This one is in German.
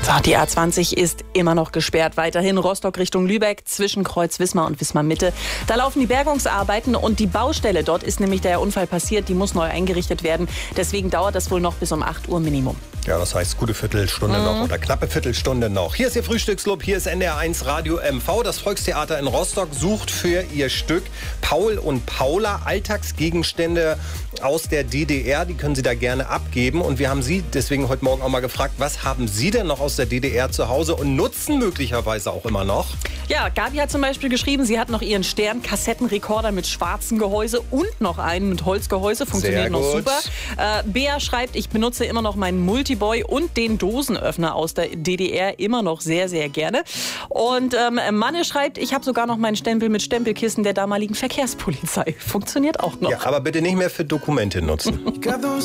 So, die A20 ist immer noch gesperrt. Weiterhin Rostock Richtung Lübeck zwischen Kreuz Wismar und Wismar Mitte. Da laufen die Bergungsarbeiten und die Baustelle, dort ist nämlich der Unfall passiert, die muss neu eingerichtet werden. Deswegen dauert das wohl noch bis um 8 Uhr Minimum. Ja, das heißt gute Viertelstunde noch oder knappe Viertelstunde noch. Hier ist Ihr Frühstücksclub, hier ist NDR1 Radio MV. Das Volkstheater in Rostock sucht für ihr Stück Paul und Paula Alltagsgegenstände aus der DDR. Die können Sie da gerne abgeben. Und wir haben Sie deswegen heute Morgen auch mal gefragt, was haben Sie denn noch aus der DDR zu Hause und nutzen möglicherweise auch immer noch? Ja, Gabi hat zum Beispiel geschrieben, sie hat noch ihren Stern-Kassettenrekorder mit schwarzem Gehäuse und noch einen mit Holzgehäuse. Funktioniert noch super. Bea schreibt, ich benutze immer noch meinen Multiboy und den Dosenöffner aus der DDR immer noch sehr, sehr gerne. Und Manne schreibt, ich habe sogar noch meinen Stempel mit Stempelkissen der damaligen Verkehrspolizei. Funktioniert auch noch. Ja, aber bitte nicht mehr für Dokumente nutzen.